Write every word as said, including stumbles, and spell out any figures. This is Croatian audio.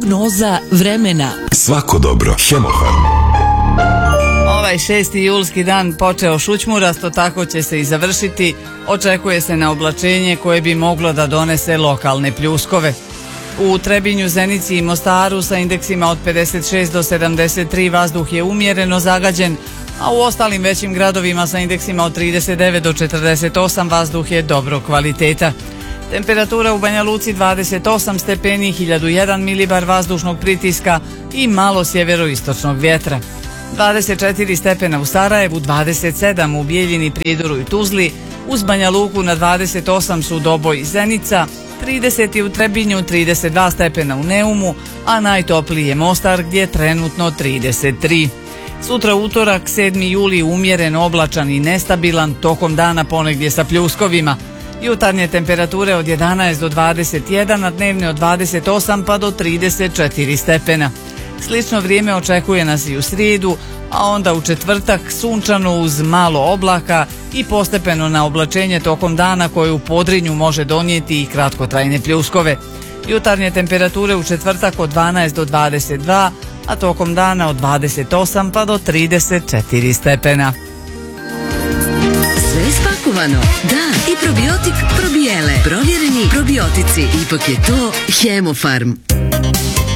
Prognoza vremena. Svako dobro. Hemofarm. Ovaj šesti julski dan počeo šućmurasto, tako će se i završiti. Očekuje se na oblačenje koje bi moglo da donese lokalne pljuskove. U Trebinju, Zenici i Mostaru sa indeksima od pedeset šest do sedamdeset tri vazduh je umjereno zagađen, a u ostalim većim gradovima sa indeksima od trideset devet do četrdeset osam vazduh je dobro kvaliteta. Temperatura u Banja Luci dvadeset osam stepeni, hiljadu jedan milibar vazdušnog pritiska i malo sjeveroistočnog vjetra. dvadeset četiri stepena u Sarajevu, dvadeset sedam u Bijeljini, Prijedoru i Tuzli, uz Banja Luku na dvadeset osam su Doboj i Zenica, trideset u Trebinju, trideset dva stepena u Neumu, a najtopliji je Mostar gdje je trenutno trideset tri. Sutra utorak, sedmi juli, umjeren, oblačan i nestabilan, tokom dana ponegdje sa pljuskovima. Jutarnje temperature od jedanaest do dvadeset jedan, a dnevne od dvadeset osam pa do trideset četiri stepena. Slično vrijeme očekuje nas i u srijedu, a onda u četvrtak sunčano uz malo oblaka i postepeno na oblačenje tokom dana koje u Podrinju može donijeti i kratkotrajne pljuskove. Jutarnje temperature u četvrtak od dvanaest do dvadeset dva, a tokom dana od dvadeset osam pa do trideset četiri stepena. Sve spakovano. Da, i probiotik probijele. Provjereni probiotici. Ipak je to Hemofarm.